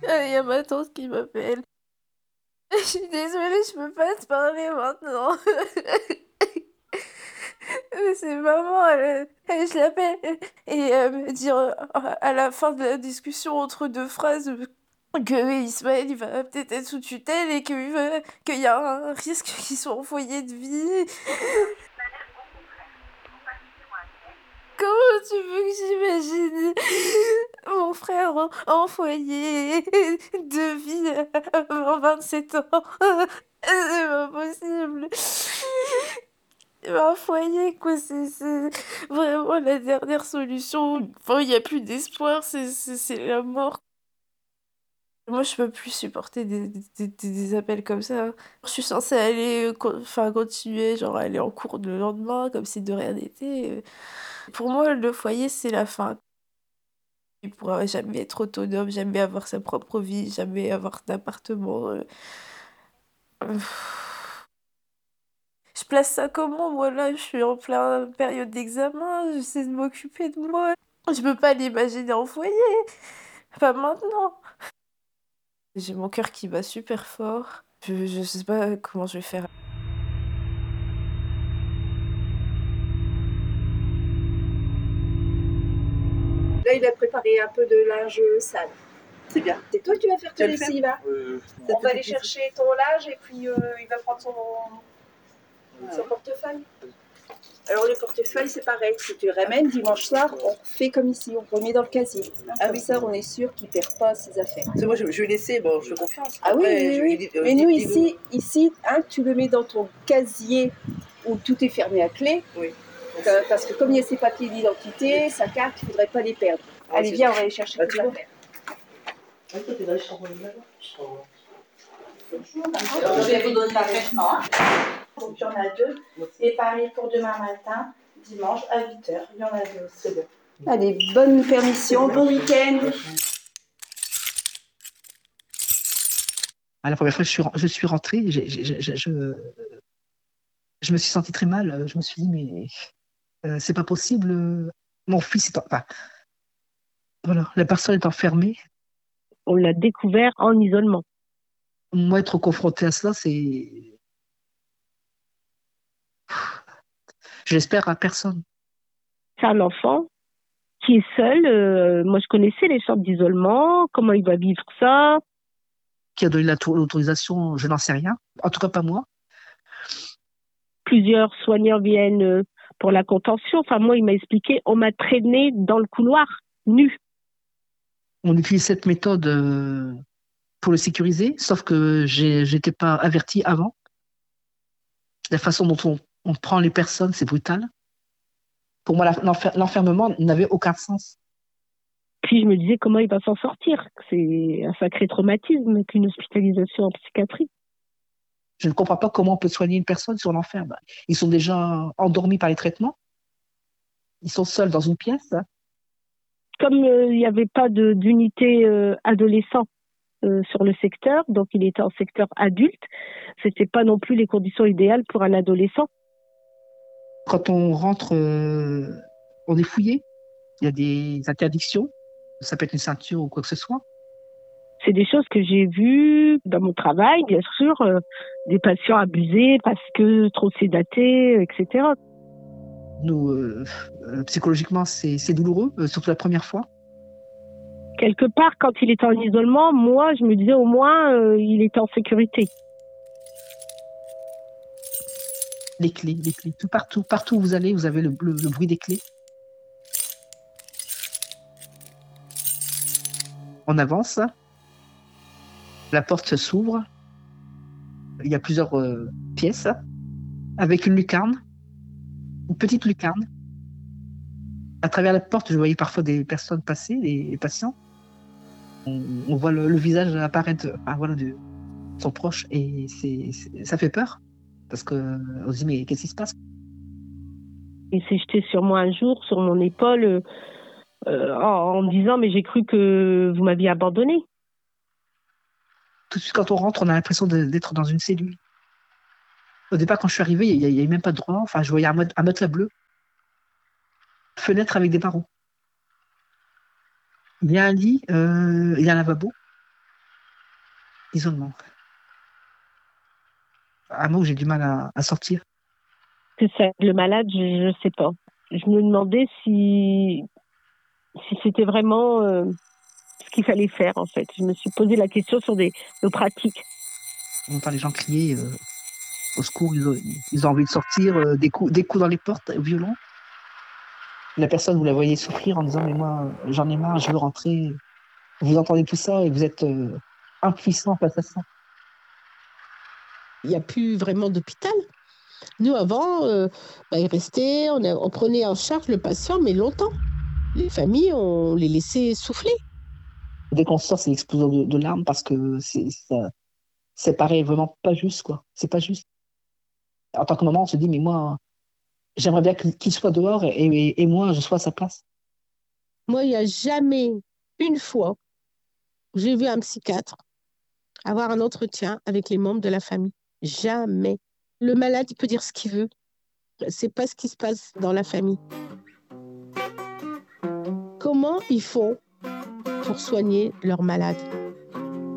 Il y a ma tante qui m'appelle. Je suis désolée, je peux pas te parler maintenant. Mais c'est maman, je l'appelle et elle me dit à la fin de la discussion entre deux phrases que Ismaël il va peut-être être sous tutelle et qu'il y a un risque qu'il soit en foyer de vie. Comment tu veux que j'imagine mon frère en foyer de vie avant 27 ans? C'est pas possible. Un foyer, quoi, c'est vraiment la dernière solution. Enfin, il n'y a plus d'espoir, c'est la mort. Moi, je peux plus supporter des appels comme ça. Je suis censée aller, enfin, continuer, genre aller en cours le lendemain, comme si de rien n'était. Pour moi, le foyer, c'est la fin. Il pourra jamais être autonome, jamais avoir sa propre vie, jamais avoir d'appartement. Euh. Je place ça comment, moi, là? Je suis en pleine période d'examen, j'essaie de m'occuper de moi. Je peux pas l'imaginer en foyer. Pas maintenant. J'ai mon cœur qui bat super fort. Je sais pas comment je vais faire. Là, il a préparé un peu de linge sale. C'est bien. C'est toi qui vas faire ta lessive, hein? On va aller chercher ton linge et puis il va prendre son portefeuille. Alors le portefeuille, c'est pareil. Si tu le ramènes dimanche soir, on fait comme ici, on remet dans le casier. Comme ça, on est sûr qu'il ne perd pas ses affaires. Parce que moi, je vais laisser, bon, je fais confiance. Ah Après, oui. Mais nous, ici hein, tu le mets dans ton casier où tout est fermé à clé. Oui. Parce que comme il y a ses papiers d'identité, sa carte, il ne faudrait pas les perdre. Allez, viens, on va aller chercher tes affaires. Ah, toi, t'es dans les chambres là-bas. Je vais vous donner l'affaissement. Donc, il y en a 2. Et pareil pour demain matin, dimanche à 8h. Il y en a 2 aussi. C'est bon. Allez, bonne permission, bon week-end. À la première fois que je suis rentrée, je me suis sentie très mal. Je me suis dit, mais c'est pas possible. Mon fils est enfin, voilà, la personne est enfermée. On l'a découvert en isolement. Moi, être confrontée à cela, c'est... Je l'espère à personne. C'est un enfant qui est seul. Moi, je connaissais les chambres d'isolement, comment il va vivre ça. Qui a donné l'autorisation, je n'en sais rien. En tout cas, pas moi. Plusieurs soignants viennent pour la contention. Enfin, moi, il m'a expliqué, on m'a traîné dans le couloir, nu. On utilise cette méthode pour le sécuriser, sauf que j'étais pas avertie avant. La façon dont on prend les personnes, c'est brutal. Pour moi, l'enfermement n'avait aucun sens. Puis je me disais comment il va s'en sortir. C'est un sacré traumatisme qu'une hospitalisation en psychiatrie. Je ne comprends pas comment on peut soigner une personne si on l'enferme. Ils sont déjà endormis par les traitements. Ils sont seuls dans une pièce. Comme il n'y avait pas d'unité adolescent sur le secteur, donc il était en secteur adulte, c'était pas non plus les conditions idéales pour un adolescent. Quand on rentre, on est fouillé. Il y a des interdictions. Ça peut être une ceinture ou quoi que ce soit. C'est des choses que j'ai vues dans mon travail, bien sûr, des patients abusés parce que trop sédatés, etc. Nous, psychologiquement, c'est douloureux, surtout la première fois. Quelque part, quand il était en isolement, moi, je me disais au moins, il était en sécurité. Les clés, partout où vous allez, vous avez le bruit des clés. On avance, la porte s'ouvre, il y a plusieurs pièces avec une lucarne, une petite lucarne. À travers la porte, je voyais parfois des personnes passer, des patients. On voit le visage apparaître de son proche et ça fait peur parce qu'on se dit mais qu'est-ce qui se passe? Il s'est jeté sur moi un jour, sur mon épaule, en me disant mais j'ai cru que vous m'aviez abandonné. Tout de suite quand on rentre, on a l'impression d'être dans une cellule. Au départ, quand je suis arrivée, il n'y avait même pas de droit. Enfin, je voyais un matelas bleu, fenêtre avec des barreaux. Il y a un lit, il y a un lavabo. Isolement. Un mot, j'ai du mal à sortir. Que c'est le malade, je ne sais pas. Je me demandais si c'était vraiment ce qu'il fallait faire, en fait. Je me suis posé la question sur nos pratiques. On entend les gens crier au secours, ils ont envie de sortir, des coups dans les portes violents. La personne, vous la voyez souffrir en disant mais moi j'en ai marre, je veux rentrer. Vous entendez tout ça et vous êtes impuissant face à ça. Il n'y a plus vraiment d'hôpital. Nous, avant, il restait, on prenait en charge le patient, mais longtemps. Les familles, on les laissait souffler. Dès qu'on sort, c'est l'explosion de larmes parce que c'est pareil, vraiment pas juste, quoi. C'est pas juste. En tant que maman, on se dit, mais moi, j'aimerais bien qu'il soit dehors et moi, je sois à sa place. Moi, il n'y a jamais une fois où j'ai vu un psychiatre avoir un entretien avec les membres de la famille. Jamais. Le malade, il peut dire ce qu'il veut. C'est pas ce qui se passe dans la famille. Comment ils font pour soigner leurs malades ?